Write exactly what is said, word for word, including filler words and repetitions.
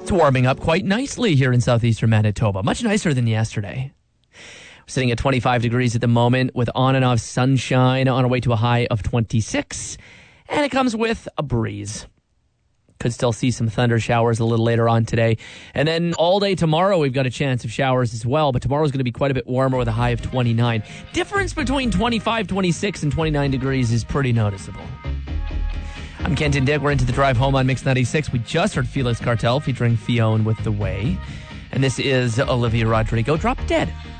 It's warming up quite nicely here in southeastern Manitoba. Much nicer than yesterday. We're sitting at twenty-five degrees at the moment with on and off sunshine on our way to a high of twenty-six. And it comes with a breeze. Could still see some thunder showers a little later on today. And then all day tomorrow, we've got a chance of showers as well. But tomorrow's going to be quite a bit warmer with a high of twenty-nine. Difference between twenty-five, twenty-six, and twenty-nine degrees is pretty noticeable. I'm Kenton Dick. We're into the drive home on Mix ninety-six. We just heard Felix Cartel featuring Fionn with The Way. And this is Olivia Rodrigo, Drop Dead.